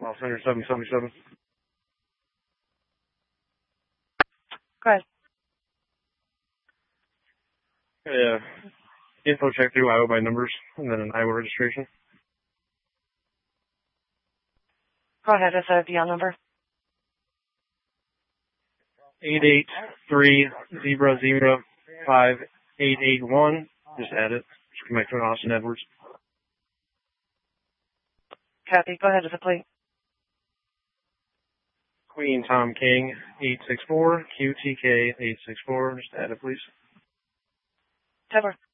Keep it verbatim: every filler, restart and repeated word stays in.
I'll send her seven seventy-seven. Go ahead. Yeah. Info check through Iowa by numbers, and then an Iowa registration. Go ahead, it's a D L number. eight eight three zero zero five eight eight one. Just add it. Just connect to Austin Edwards. Kathy, go ahead with the plate. Queen Tom King eight six four Q T K eight six four. Just add it, please. Tedward.